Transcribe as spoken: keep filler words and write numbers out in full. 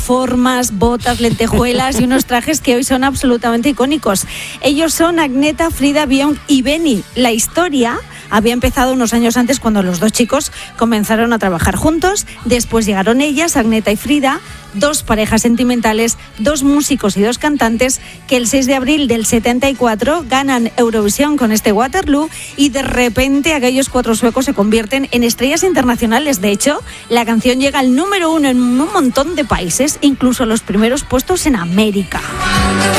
formas, botas, lentejuelas y unos trajes que hoy son absolutamente icónicos. Ellos son Agneta, Frida, Björn y Benny. La historia había empezado unos años antes, cuando los dos chicos comenzaron a trabajar juntos. Después llegaron ellas, Agneta y Frida, dos parejas sentimentales, dos músicos y dos cantantes, que el seis de abril del setenta y cuatro ganan Eurovisión con este Waterloo, y de repente aquellos cuatro suecos se convierten en estrellas internacionales. De hecho, la canción llega al número uno en un montón de países, incluso los primeros puestos en América.